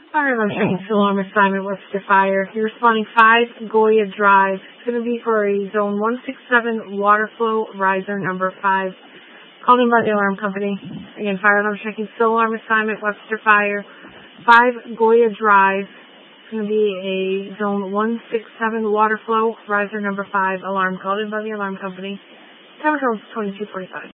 Fire alarm checking alarm assignment, Webster Fire. You're responding 5 Goya Drive. It's going to be for a zone 167 water flow riser number 5. Called in by the alarm company. Again, fire alarm checking alarm assignment, Webster Fire. 5 Goya Drive. It's going to be a zone 167 water flow riser number 5 alarm called in by the alarm company. Temperature is 2245.